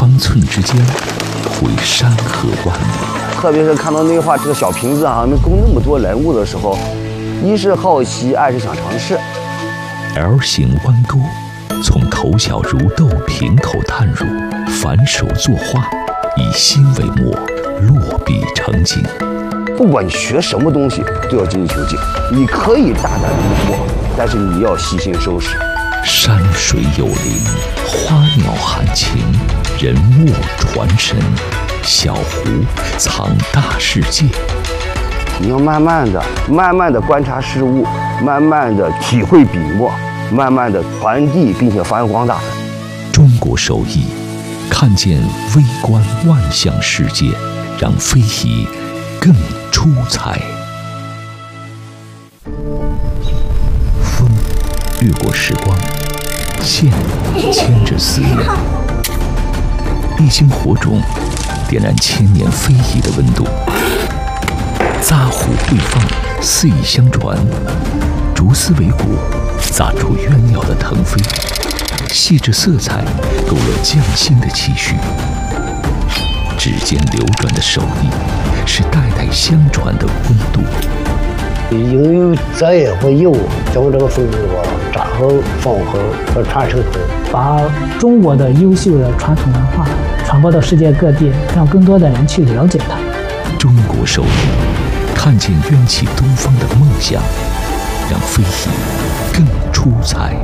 方寸之间，会山河万里。 特别是看到内画这个小瓶子能供那么多人物的时候，一是好奇，二是想尝试。 L 型弯钩，从头小如豆瓶口探入，反手作画，以心为墨，落笔成景。 不管你学什么东西，都要精益求精。你可以大胆突破，但是你要细心收拾。 山水有灵，花鸟含情，人物传神，小湖藏大世界。 你要慢慢的观察事物，慢慢的体会笔墨，慢慢的传递并且发扬光大。 中国手艺，看见微观万象世界，让非遗更出彩。风越过时光，线牵着思念，一星火种点燃千年非遗的温度。扎虎会放，四意相传，竹丝为骨，砸出鸳鸯的腾飞。细致色彩勾勒匠心的期许，指尖流转的手艺是代代相传的温度。 因为咱也会有将这个风格扎好放好和传承好， 把中国的优秀的传统文化传播到世界各地，让更多的人去了解它。 中国手艺，看见缘起东方的梦想，让非遗更出彩。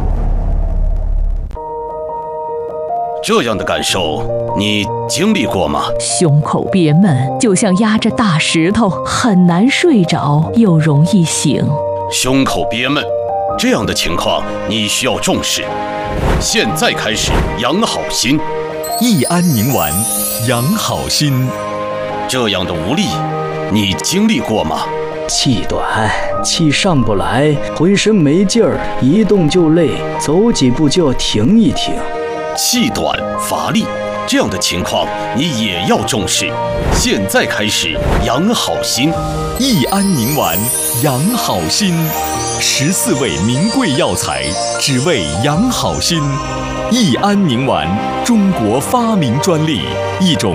这样的感受，你经历过吗？ 胸口憋闷，就像压着大石头，很难睡着，又容易醒。 胸口憋闷，这样的情况你需要重视。现在开始养好心， 益安宁丸养好心。 这样的无力，你经历过吗？ 气短，气上不来，浑身没劲儿，一动就累，走几步就要停一停。 气短乏力，这样的情况你也要重视。现在开始养好心， 益安宁丸养好心，14味名贵药材，只为养好心。益安宁丸，中国发明专利，一种